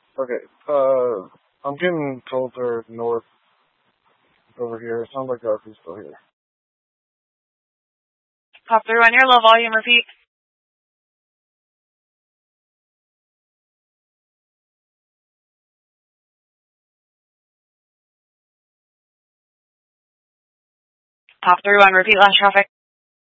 Okay. I'm getting told they're north over here. It sounds like Garfie's still here. Pop through on your low volume, repeat. Pop through on repeat, last traffic.